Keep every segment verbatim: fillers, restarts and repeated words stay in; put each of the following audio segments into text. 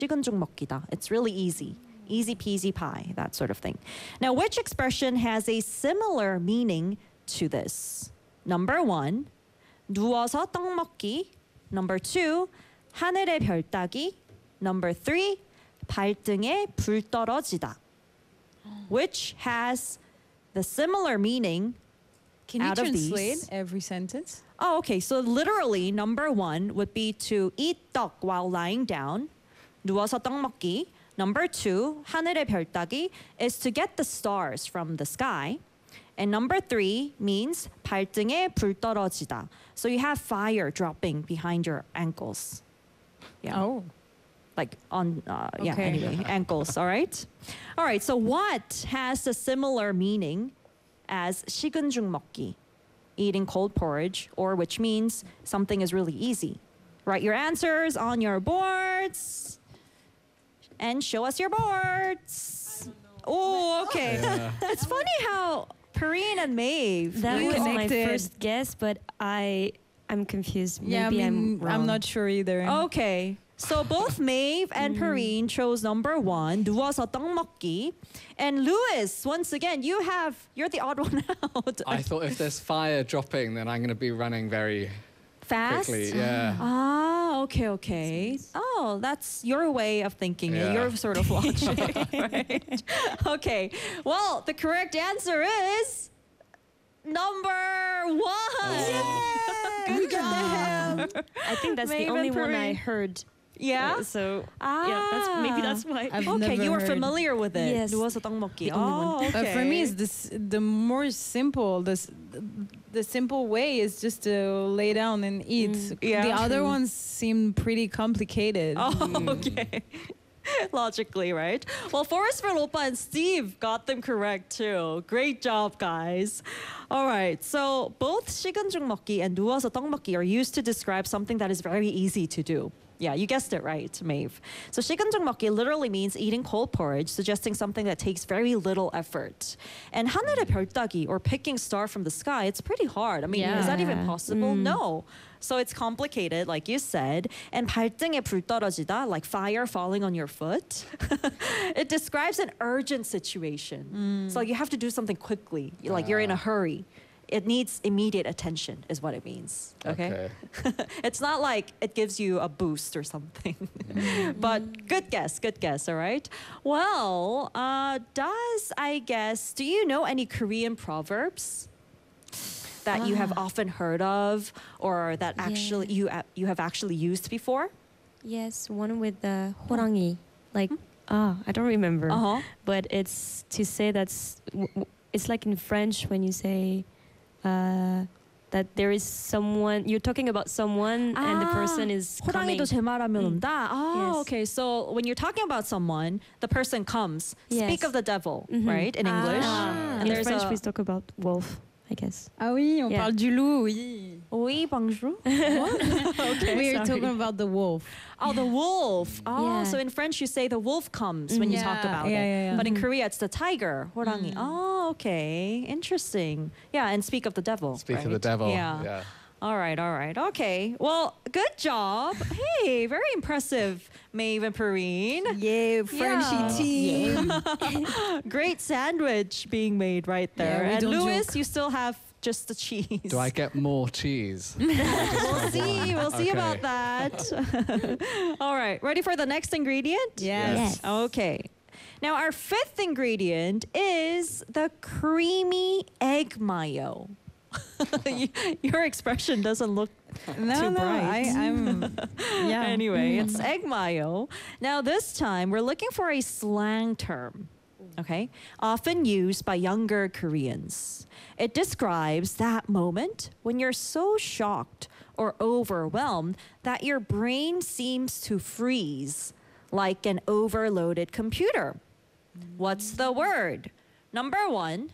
식은 죽 먹기다. It's really easy. Easy peasy pie, that sort of thing. Now, which expression has a similar meaning to this? Number one, 누워서 떡 먹기. Number two, 하늘의 별 따기. Number three, 발등에 불 떨어지다. Which has the similar meaning Can you out of translate these? every sentence? Oh, okay. So literally, number one would be to eat 떡 while lying down. 누워서 떡 먹기. Number two, 하늘의 별 따기, is to get the stars from the sky. And number three means 발등에 불 떨어지다. So you have fire dropping behind your ankles. Yeah. Oh. Like on, uh, yeah, Okay. anyway, ankles, all right? All right, so what has a similar meaning as 식은 죽 먹기, eating cold porridge, or which means something is really easy? Write your answers on your boards and show us your boards. Oh, okay. Yeah. It's funny how Perrine and Maeve, That you was my connected. first guess, but I I'm confused. Yeah, Maybe I I'm mean, wrong. I'm not sure either. Okay. So both Maeve and Perrine chose number one, 누워서 떡 먹기. And Lewis, once again, you have, you're the odd one out. I thought if there's fire dropping, then I'm going to be running very Fast? quickly. Yeah. Ah, okay, okay. Oh, that's your way of thinking, Yeah. your sort of logic, right? Okay. Well, the correct answer is number one. Good job. I think that's Maeve the only and one I Perrine. heard. Yeah? Uh, so Ah. yeah, that's maybe that's why. I've Okay, never you were heard. familiar with it. Yes. 누워서 떡 먹기. The only Oh, one. okay. But for me, it's this, the more simple. This, the simple way is just to lay down and eat. Mm, yeah. the other True. ones seem pretty complicated. Oh, okay. Logically, right? Well, Forrest Opa and Steve got them correct too. Great job, guys. All right. So both 식은 죽 먹기 and 누워서 떡 먹기 are used to describe something that is very easy to do. Yeah, you guessed it right, Maeve. So 식은 죽 먹기 literally means eating cold porridge, suggesting something that takes very little effort. And 하늘의 별 따기, or picking star from the sky, it's pretty hard. I mean, is that even Yeah. possible? Mm. No. So it's complicated, like you said. And 발등에 불 떨어지다, like fire falling on your foot. It describes an urgent situation. So you have to do something quickly, like you're in a hurry. It needs immediate attention, is what it means. Okay. It's not like it gives you a boost or something. But good guess, good guess, all right? Well, uh, does, I guess, do you know any Korean proverbs that you have often heard of or that actually Yeah. you uh, you have actually used before? Yes, one with the 호랑이. Like ah, I don't remember. Uh-huh. But it's to say that's w- w- it's like in French when you say uh, that there is someone you're talking about someone and the person is coming. 호랑이도 제 말하면 Mm. 온다. Oh, Yes. okay. So when you're talking about someone, the person comes. Speak Yes. of the devil, Mhm. right? In English. Ah. And In there's French, a- we talk about wolf, I guess. Ah oui, on Yeah. parle du loup, oui. Oui, bonjour. Okay, we are sorry. talking about the wolf. Oh, the wolf. Oh, Yeah. so in French you say the wolf comes when you talk Yeah, about yeah, it. yeah, yeah. But in Mhm. Korea it's the tiger, 호랑이. Oh, okay. Interesting. Yeah, and speak of the devil. Speak of the right? devil. Yeah. Yeah. All right, all right. Okay. Well, good job. Hey, very impressive, Maeve and Perrine. Yeah, Frenchy Yeah. team. Great sandwich being made right there. Yeah, we and don't Louis, joke. you still have just the cheese. Do I get more cheese? We'll see. We'll see Okay. about that. All right. Ready for the next ingredient? Yes. Yes. Okay. Now, our fifth ingredient is the creamy egg mayo. Y- Your expression doesn't look No, too no, bright. I, I'm. Yeah. Anyway, it's egg mayo. Now, this time we're looking for a slang term, okay? Often used by younger Koreans. It describes that moment when you're so shocked or overwhelmed that your brain seems to freeze like an overloaded computer. What's the word? Number one,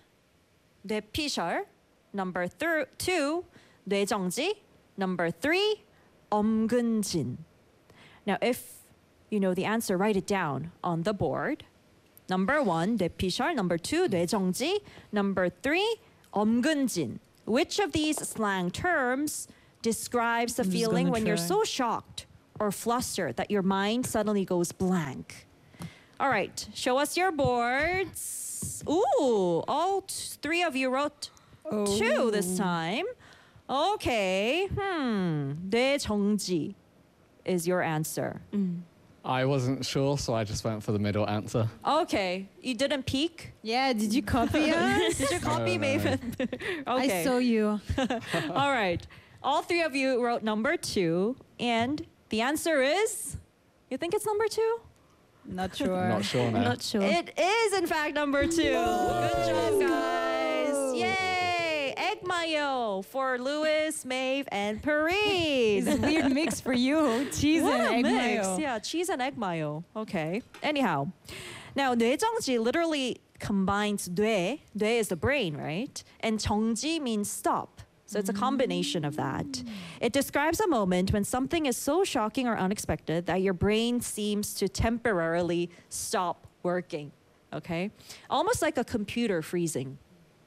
뇌피셜. Number thir- two, 뇌정지. Number three, 엄근진. Now, if you know the answer, write it down on the board. Number one, 뇌피셜. Number two, 뇌정지. Number three, 엄근진. Which of these slang terms describes the I'm just feeling gonna when you're try. so shocked or flustered that your mind suddenly goes blank. All right, show us your boards. Ooh, all t- three of you wrote two this time. Okay, hmm. 뇌정지 is your answer. I wasn't sure, so I just went for the middle answer. Okay, you didn't peek? Yeah, did you copy us? Did you copy, No, no, no. Maven? Okay. I saw you. All right. All three of you wrote number two, and the answer is, you think it's number two? Not sure. Not sure now. Not sure. It is, in fact, number two. Good job, guys. Yay! Egg mayo for Louis, Maeve, and Paris. It's a weird mix for you. Cheese What and a egg mix. mayo. Yeah, cheese and egg mayo. Okay. Anyhow, now 뇌정지 literally combines 뇌. 뇌 is the brain, right? And 정지 means stop. So it's a combination of that. It describes a moment when something is so shocking or unexpected that your brain seems to temporarily stop working. Okay? Almost like a computer freezing.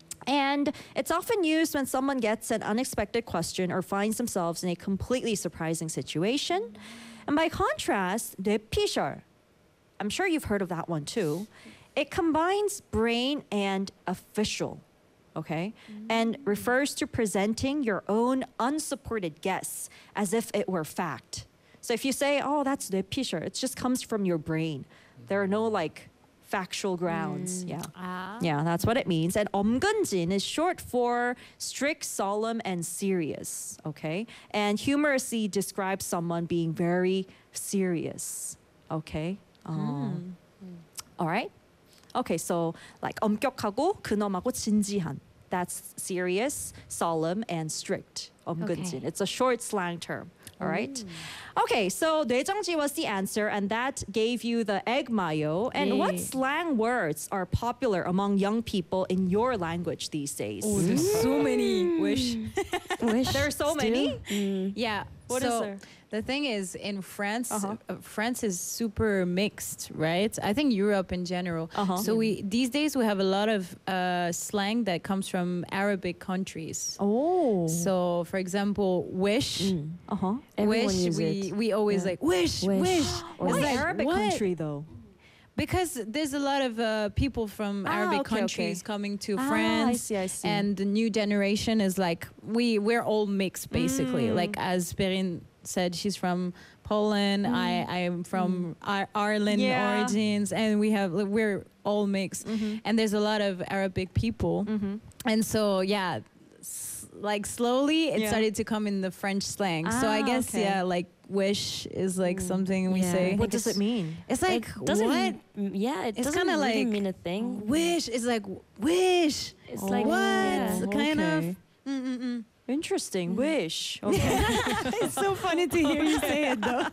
And it's often used when someone gets an unexpected question or finds themselves in a completely surprising situation. And by contrast, 뇌피셜, I'm sure you've heard of that one too. It combines brain and official, okay? And refers to presenting your own unsupported guess as if it were fact. So if you say, oh, that's 뇌피셜, it just comes from your brain. There are no like factual grounds. Yeah. Ah. Yeah, that's what it means. And 엄근진 is short for strict, solemn, and serious. Okay, and humorously describes someone being very serious. Okay. Um, All right. Okay, so like 엄격하고 근엄하고 진지한. That's serious, solemn, and strict. 엄근진. Okay. It's a short slang term. All right. Okay, so 뇌정지 was the answer, and that gave you the egg mayo. And what Yay. slang words are popular among young people in your language these days? Oh, there's so many. Wish. Wish There are so still? many? Mm. Yeah. What is so there? The thing is, in France, Uh-huh. uh, France is super mixed, right? I think Europe in general. Uh-huh. So we these days we have a lot of uh, slang that comes from Arabic countries. Oh. So, for example, wish, uh-huh. Everyone wish. uses We it. we always Yeah. like wish, Wish. wish. Or Why It's like, Arabic what? country though? Because there's a lot of uh, people from Ah, Arabic okay, countries okay. coming to Ah, I France. see, I see. And the new generation is like we we're all mixed basically. Mm. Like as Perrine said, she's from Poland. I I am from Ar- Ireland Mm. Yeah. origins, and we have like, we're all mixed. Mhm. And there's a lot of Arabic people, Mhm. and so yeah. s- Like slowly, it Yeah. started to come in the French slang. so I Ah, guess okay. yeah, like wish is like something we Yeah. say. What does it mean? It's like it doesn't, what? mm, Yeah, it It's doesn't kinda really like- mean a thing. Wish is like wish. It's Oh. like What? yeah. Kind of. Okay. Mm-mm-mm. Interesting. Wish. Okay. It's so funny to hear you say it though.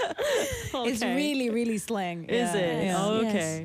It's Okay. really, really slang. Is Yeah, it? yeah. Oh, Yes. okay.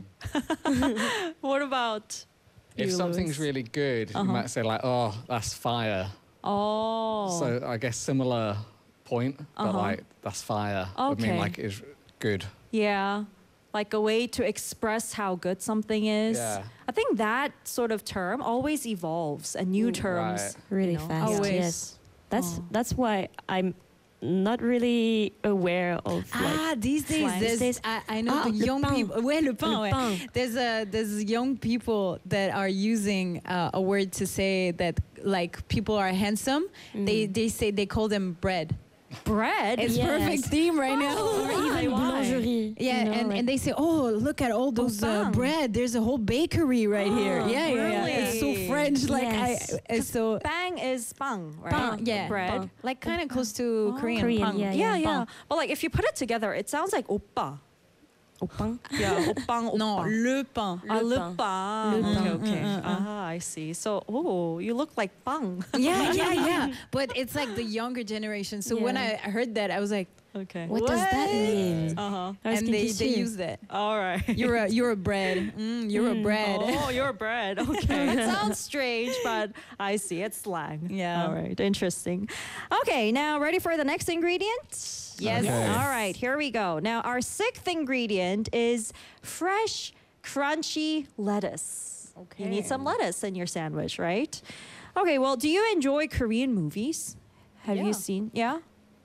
What about If you, something's Louis? really good, Uh-huh. you might say like, "Oh, that's fire." Oh. So I guess similar point, but Uh-huh. like that's fire would mean Okay. like it's good. yeah. Like a way to express how good something is. Yeah. I think that sort of term always evolves and new terms. Right. Really you know, fast. Always. Yes, that's Oh. that's why I'm not really aware of like Ah, these days, slang. there's, These days- I, I know Ah, the le young pain. people. Ouais, le pain, Le ouais. pain. There's a there's young people that are using uh, a word to say that like people are handsome. They Mm. they say they call them bread. Bread. It's Yes. perfect theme right Oh, now. or why, even why? boulangerie. Yeah, you know, and, like- and they say, oh, look at all those uh, pain. bread. There's a whole bakery right here. Yeah, yeah, yeah. It's so really? French. Like Yes. I, it's so Bang is bang, right? Bang, yeah. Bread. Bang. like kind of close to Korean. Korean, bang. yeah, Yeah, yeah. Bang. But like if you put it together, it sounds like oppa. Opang. Yeah, oppang, No, oppa. le pain. Ah, Le le pain. pain. Le Okay, pain. okay. Mm, mm, mm. Ah, I see. So, oh, you look like bang. Yeah, yeah, yeah. But it's like the younger generation. So when I Yeah. heard that, I was like, Okay. What, does that mean? Uh huh. I was and they, they confused. use that. All right. You're a you're a bread. Mm, you're a Mm. bread. Oh, you're bread. Okay. It sounds strange, but I see. It's slang. Yeah. All right. Interesting. Okay. Now, ready for the next ingredient? Yes. Okay. All right. Here we go. Now, our sixth ingredient is fresh, crunchy lettuce. Okay. You need some lettuce in your sandwich, right? Okay. Well, do you enjoy Korean movies? Have Yeah. you seen? Yeah.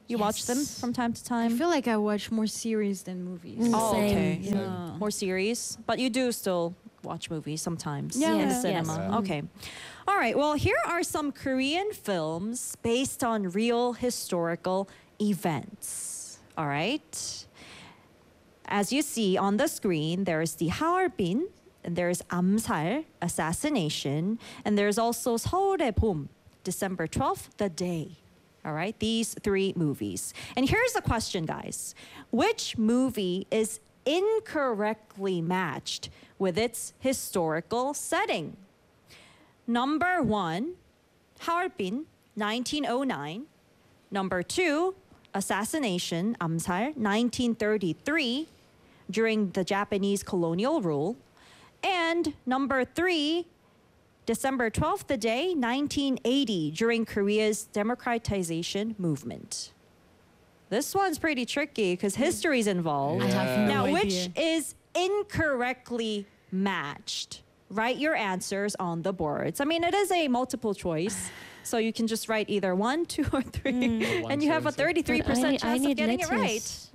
You watch them Yes. from time to I time? feel like I watch more series than movies. Mm. Oh, Same. okay. Yeah. More series, but you do still watch movies sometimes Yeah. in the Yes. cinema. Yes. Okay. All right. Well, here are some Korean films based on real historical events. All right. As you see on the screen, there's the Harbin, and there's Amsal, assassination, and there's also 서울의 봄, December twelfth, the day. All right, these three movies. And here's the question, guys. Which movie is incorrectly matched with its historical setting? Number one, Harbin, nineteen oh nine. Number two, Assassination, 암살, nineteen thirty-three, during the Japanese colonial rule. And number three, December twelfth, the day, nineteen eighty, during Korea's democratization movement. This one's pretty tricky because history's involved. I have no Now, idea. which is incorrectly matched? Write your answers on the boards. I mean, it is a multiple choice, so you can just write either one, two, or three, One, and you two, have a and three. thirty-three But I, percent I chance of need getting it right. lettuce.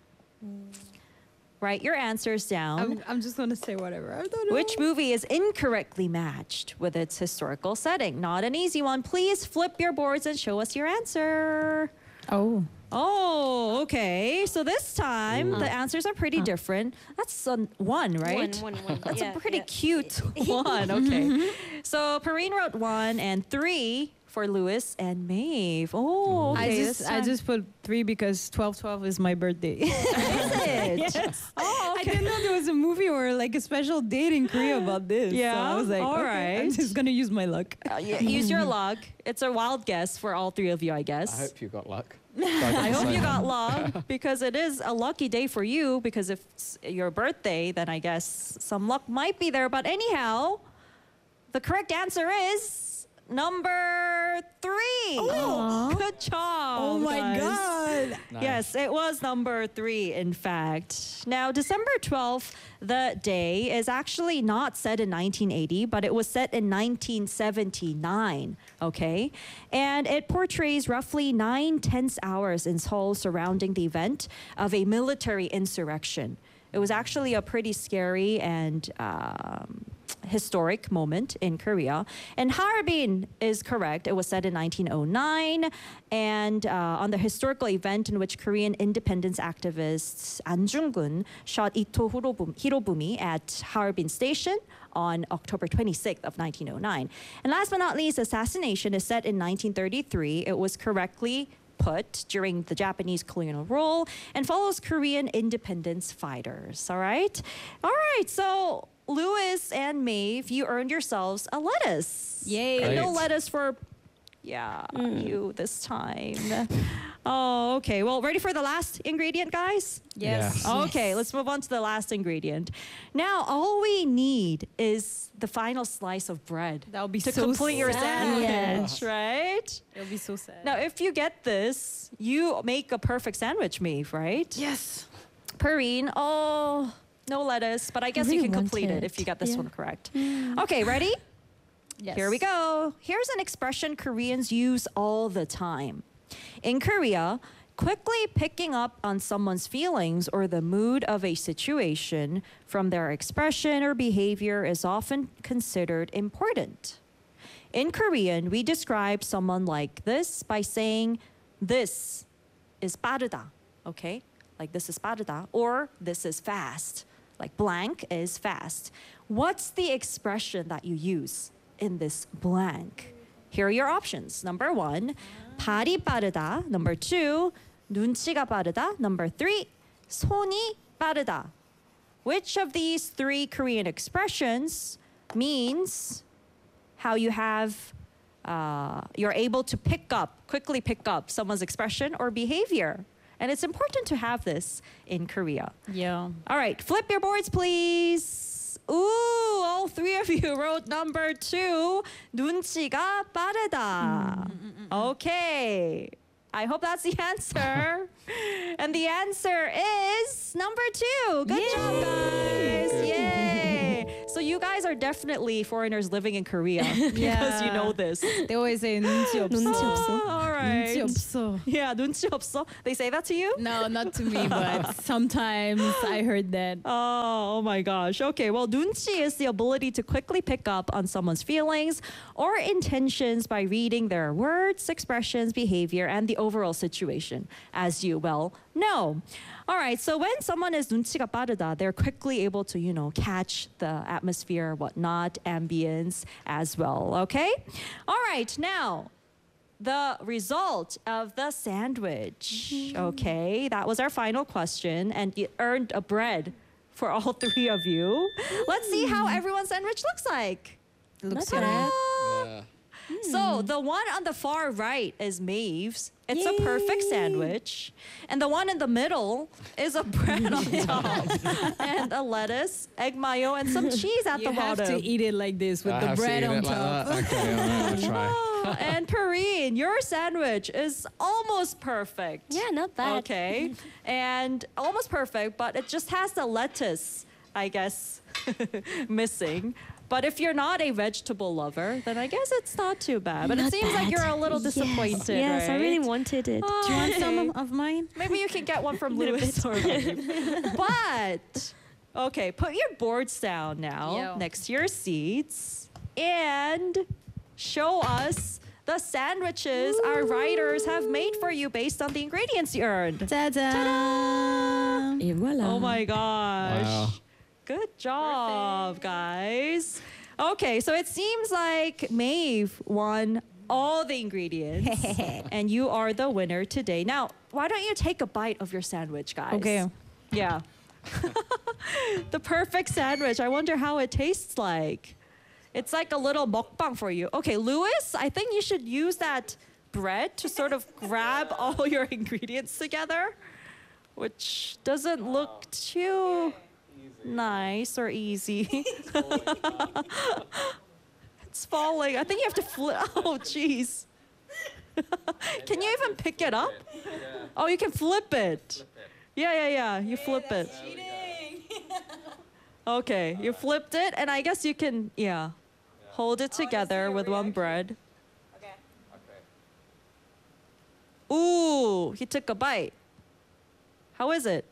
Write your answers down. I'm, I'm just gonna say whatever. I don't know. Which movie is incorrectly matched with its historical setting? Not an easy one. Please flip your boards and show us your answer. Oh. Oh, okay. So this time Ooh. the answers are pretty different. That's a one, right? One, one, one. That's Yeah, a pretty yeah. cute one. Okay. So Perrine wrote one and three for Lewis and Maeve. Oh, okay. I this just I time- just put three because twelve twelve is my birthday. Is it? Yes. Oh, I okay. didn't know there was a movie or like a special date in Korea about this. So Yeah? I was like, All okay, I'm right. just gonna use my luck. Uh, yeah, use your luck. It's a wild guess for all three of you, I guess. I hope you got luck. I hope you got luck because it is a lucky day for you because if it's your birthday, then I guess some luck might be there. But anyhow, the correct answer is number three. Aw. Good job. Oh my guys. god. Nice. Yes, it was number three, in fact. Now, December twelfth, the day, is actually not set in nineteen eighty, but it was set in nineteen seventy-nine, okay? And it portrays roughly nine tense hours in Seoul surrounding the event of a military insurrection. It was actually a pretty scary and um, historic moment in Korea. And Harbin is correct. It was set in nineteen oh nine and uh, on the historical event in which Korean independence activists An Jung-gun shot Ito Hirobumi Hirobumi at Harbin Station on October twenty-sixth of nineteen oh nine. And last but not least, Assassination is set in nineteen thirty-three. It was correctly put during the Japanese colonial rule and follows Korean independence fighters. All right? All right, so Lewis and Maeve, you earned yourselves a lettuce. Yay. And no Great. lettuce for, yeah, you this time. Oh, okay. Well, ready for the last ingredient, guys? Yes. Yeah. Okay, let's move on to the last ingredient. Now, all we need is the final slice of bread That would be to so complete your sad. sandwich, right? It'll be so sad. Now, if you get this, you make a perfect sandwich, Maeve, right? Yes. Perrine, oh, no lettuce, but I guess you really can want complete it it. if you get this Yeah. one correct. Okay, ready? Yes. Here we go. Here's an expression Koreans use all the time. In Korea, quickly picking up on someone's feelings or the mood of a situation from their expression or behavior is often considered important. In Korean, we describe someone like this by saying, this is 빠르다, okay? Like this is 빠르다, or this is fast. Like blank is fast. What's the expression that you use in this blank? Here are your options. Number one, 발이 빠르다. Number two, 눈치가 빠르다. Number three, 손이 빠르다. Which of these three Korean expressions means how you have, uh, you're able to pick up, quickly pick up someone's expression or behavior? And it's important to have this in Korea. Yeah. All right, flip your boards, please. Ooh, all three of you wrote number two, 눈치가 빠르다. Okay, I hope that's the answer. And the answer is number two. Good job, guys. Yay. So you guys guys are definitely foreigners living in Korea because you know this. They always say 눈치 없어. 눈치 없어. Oh, all right. 눈치 없어. Yeah, 눈치 없어. They say that to you? No, not to me, but sometimes I heard that. Oh, oh my gosh. Okay, well, 눈치 is the ability to quickly pick up on someone's feelings or intentions by reading their words, expressions, behavior, and the overall situation, as you well know. All right, so when someone is 눈치가 빠르다, they're quickly able to, you know, catch the atmosphere, whatnot, ambience as well, okay? All right, now, the result of the sandwich. Okay, that was our final question, and you earned a bread for all three of you. Let's see how everyone's sandwich looks like. Looks Ta-da! good. Yeah. So the one on the far right is Maeve's. It's a perfect sandwich. And the one in the middle is a bread on top and a lettuce, egg mayo, and some cheese at You the have bottom. to eat it like this with I the have to bread eat on it like top. that. Okay, all right, I'll try. Oh, and Perrine, your sandwich is almost perfect. Yeah, not bad. Okay. And almost perfect, but it just has the lettuce, I guess, missing. But if you're not a vegetable lover, then I guess it's not too bad. But Not it seems like bad. you're a little Yes. disappointed, Yes, I really right? wanted it. Do you want some Okay. of- of mine? Maybe you can get one from Lewis or Maeve. But, okay, put your boards down now Yo. next to your seats and show us the sandwiches our writers have made for you based on the ingredients you earned. Ta-da! Et voilà. Oh my gosh. Wow. Good job, guys. Okay, so it seems like Maeve won all the ingredients and you are the winner today. Now, why don't you take a bite of your sandwich, guys? Okay. Yeah. The perfect sandwich. I wonder how it tastes like. It's like a little mukbang for you. Okay, Lewis, I think you should use that bread to sort of grab all your ingredients together, which doesn't look too nice or easy. It's falling. I think you have to flip. Oh, jeez. Can you even pick it up? Oh, you can flip it. Yeah, yeah, yeah. You flip it. Okay, you flipped it, and I guess you can, yeah, hold it together with one bread. Ooh, he took a bite. How is it?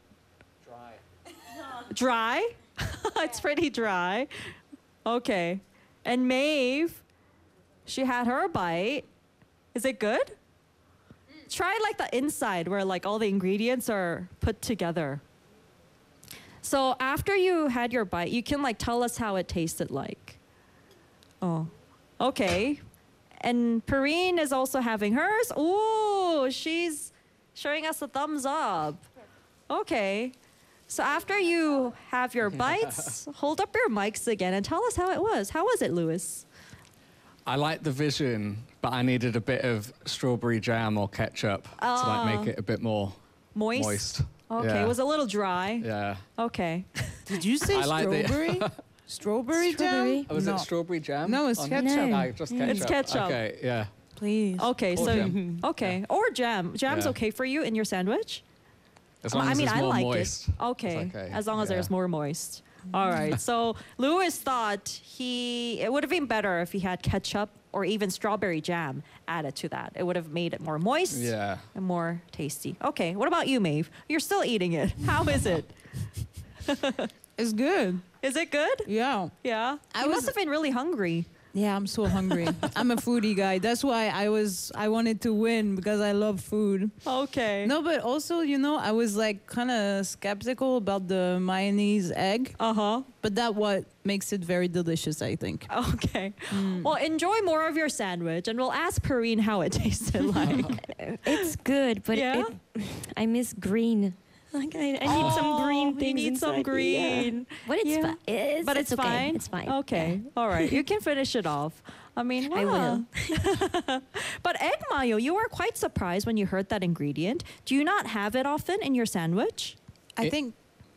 Dry? It's pretty dry. Okay. And Maeve, she had her bite. Is it good? Try like the inside where like all the ingredients are put together. So after you had your bite, you can like tell us how it tasted like. Oh, okay. And Perrine is also having hers. Ooh, she's showing us a thumbs up. Okay. So after you have your bites, hold up your mics again and tell us how it was. How was it, Lewis? I like the vision, but I needed a bit of strawberry jam or ketchup to like make it a bit more Moist? moist. Okay, Yeah. it was a little dry. Yeah. Okay. Did you say I like the- strawberry? strawberry Strawberry. jam? Oh, was no. it strawberry jam? No, it's on- ketchup. No, just ketchup. It's ketchup. Okay, yeah. Please. Okay, Or so jam. okay, or jam. Jam's Yeah. okay for you in your sandwich? As long I as mean, it's I more like moist. it. it's Okay. okay. As long as Yeah. there's more moist. All right. So Lewis thought he it would have been better if he had ketchup or even strawberry jam added to that. It would have made it more moist Yeah. and more tasty. Okay. What about you, Maeve? You're still eating it. How is it? It's good. Is it good? Yeah. Yeah. I you was- must have been really hungry. Yeah, I'm so hungry. I'm a foodie guy. That's why I was I wanted to win because I love food. Okay. No, but also, you know, I was like kind of skeptical about the mayonnaise egg, Uh huh. but that what makes it very delicious, I think. Okay. Well, enjoy more of your sandwich, and we'll ask Perrine how it tasted like. It's good, but Yeah? it, I miss green. Like I, I need some Oh, green you things. need some inside. green. Yeah. But it's Yeah. fi- it's But it's, okay. fine. It's fine. Okay. All right. You can finish it off. I mean, I wow. will. But egg mayo, you were quite surprised when you heard that ingredient. Do you not have it often in your sandwich? I It- think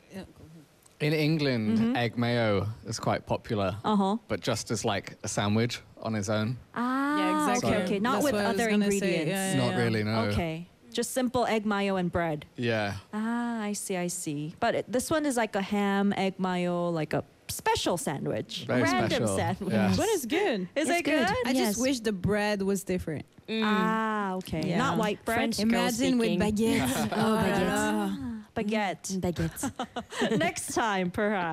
In England, Mm-hmm. egg mayo is quite popular, Uh huh. but just as like a sandwich on its own. Ah. Yeah, exactly. Okay. Okay. Not That's with what I was other gonna say, ingredients. yeah, Not really, no. Okay. Just simple egg mayo and bread. Yeah. Ah, I see. I see. But it, this one is like a ham, egg mayo, like a special sandwich. Very Random special. sandwich. Yeah. But it's good. Is It's it good? good. I just Yes. wish the bread was different. Mm. Ah, okay. Yeah. Not white bread. French girl Imagine with speaking. baguettes. Oh, baguette. Ah. Baguette. Baguette. Next time, perhaps.